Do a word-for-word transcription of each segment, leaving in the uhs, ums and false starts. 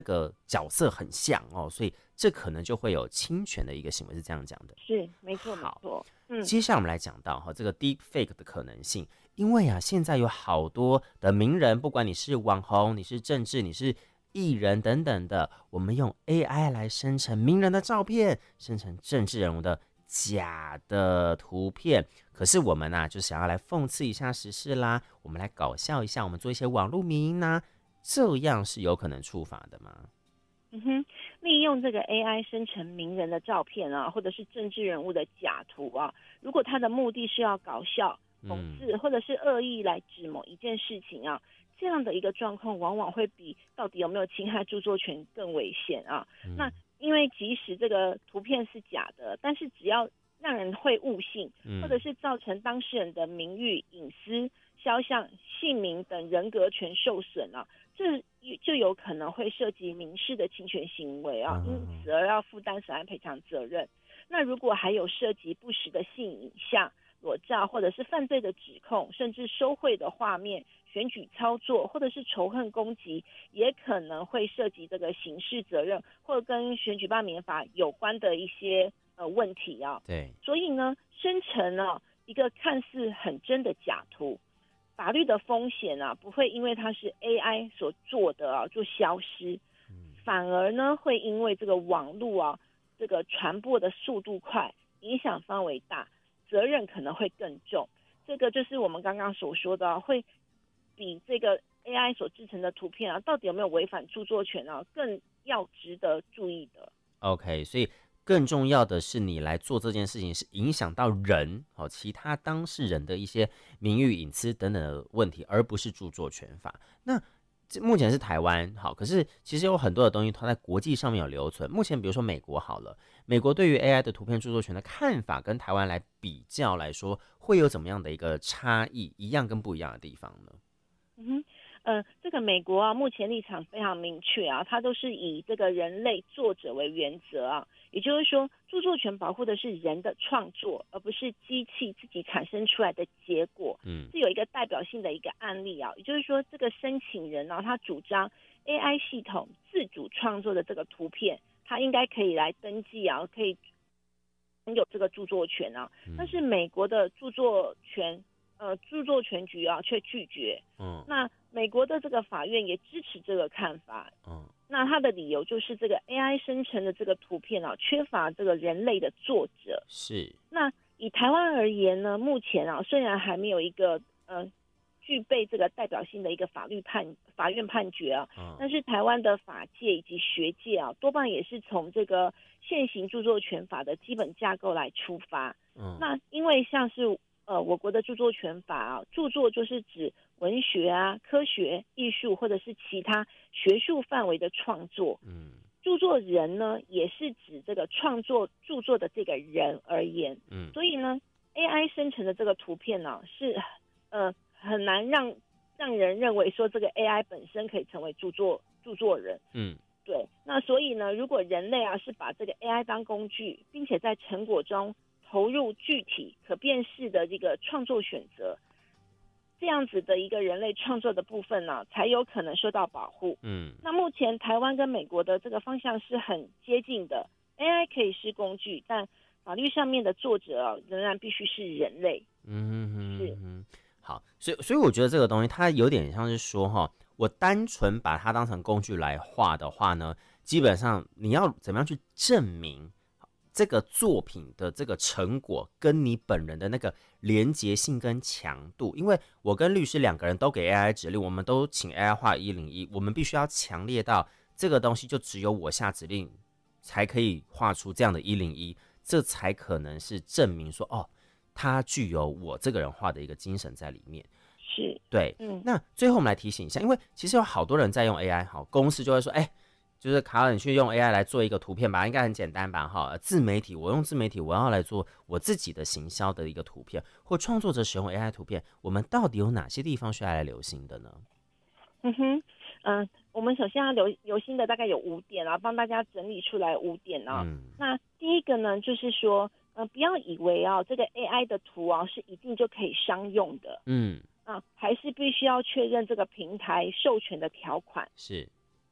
个角色很像哦，所以这可能就会有侵权的一个行为，是这样讲的。 是，没错，没错。嗯， 接下来我们来讲到哈这个 deepfake 的可能性，因为啊现在有好多的名人，不管你是网红、你是政治、你是艺人等等的，我们用 A I 来生成名人的照片，生成政治人物的假的图片。可是我们啊就想要来讽刺一下时事啦，我们来搞笑一下，我们做一些网络迷因啊，这样是有可能触法的吗？ 嗯哼，利用这个 A I 生成名人的照片啊，或者是政治人物的假图啊，如果他的目的是要搞笑、讽刺，或者是恶意来指某一件事情啊，这样的一个状况，往往会比到底有没有侵害著作权更危险啊。嗯、那因为即使这个图片是假的，但是只要让人会误信，或者是造成当事人的名誉、隐私、肖像、姓名等人格权受损啊，这就有可能会涉及民事的侵权行为啊，因此而要负担损害赔偿责任。那如果还有涉及不实的性影像、裸照，或者是犯罪的指控，甚至收贿的画面、选举操作，或者是仇恨攻击，也可能会涉及这个刑事责任，或者跟选举罢免法有关的一些呃问题啊。 对， 所以呢，生成啊一个看似很真的假图，法律的风险啊，不会因为它是 A I 所做的啊就消失，反而呢会因为这个网络啊这个传播的速度快，影响范围大，责任可能会更重。这个就是我们刚刚所说的、啊，会比这个 A I 所制成的图片啊，到底有没有违反著作权啊，更要值得注意的。 OK， 所以更重要的是你来做这件事情是影响到人、哦、其他当事人的一些名誉隐私等等的问题，而不是著作权法。那目前是台湾好，可是其实有很多的东西它在国际上面有留存。目前比如说美国好了，美国对于 A I 的图片著作权的看法跟台湾来比较来说，会有怎么样的一个差异，一样跟不一样的地方呢？ 嗯哼，呃，这个美国啊，目前立场非常明确啊，它都是以这个人类作者为原则啊，也就是说，著作权保护的是人的创作，而不是机器自己产生出来的结果。嗯，这有一个代表性的一个案例啊，也就是说，这个申请人啊，他主张 A I 系统自主创作的这个图片，他应该可以来登记啊，可以有这个著作权啊，但是美国的著作权。呃，著作权局啊，却拒绝。嗯，那美国的这个法院也支持这个看法。嗯，那他的理由就是这个 A I 生成的这个图片啊，缺乏这个人类的作者。 是。 那以台湾而言呢，目前啊，虽然还没有一个呃具备这个代表性的一个法律判法院判决啊，嗯、但是台湾的法界以及学界啊，多半也是从这个现行著作权法的基本架构来出发。嗯，那因为像是呃，我国的著作权法啊，著作就是指文学啊、科学、艺术或者是其他学术范围的创作。嗯，著作人呢，也是指这个创作著作的这个人而言。嗯，所以呢 ，A I 生成的这个图片呢、啊，是呃很难让让人认为说这个 A I 本身可以成为著作著作人。嗯，对。那所以呢，如果人类啊是把这个 A I 当工具，并且在成果中投入具体可辨识的这个创作选择，这样子的一个人类创作的部分呢、啊，才有可能受到保护。嗯，那目前台湾跟美国的这个方向是很接近的 ，A I 可以是工具，但法律上面的作者、啊、仍然必须是人类。嗯哼哼，是。好，所以所以我觉得这个东西它有点像是说哈，我单纯把它当成工具来画的话呢，基本上你要怎么样去证明这个作品的这个成果跟你本人的那个连结性跟强度，因为我跟律师两个人都给 A I 指令，我们都请 A I 画一零一，我们必须要强烈到这个东西就只有我下指令才可以画出这样的一零一，这才可能是证明说哦，它具有我这个人画的一个精神在里面。 是， 对，嗯。那最后我们来提醒一下，因为其实有好多人在用 A I， 好，公司就会说，哎、欸。就是卡尔，你去用 A I 来做一个图片吧，应该很简单吧？哈，自媒体，我用自媒体，我要来做我自己的行销的一个图片，或创作者使用 A I 图片，我们到底有哪些地方需要来留心的呢？ 嗯哼，嗯、呃，我们首先要留留心的大概有五点啊，帮大家整理出来五点啊。嗯、那第一个呢，就是说，呃，不要以为啊，这个 A I 的图啊是一定就可以商用的。嗯，啊，还是必须要确认这个平台授权的条款。 是。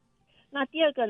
那第二个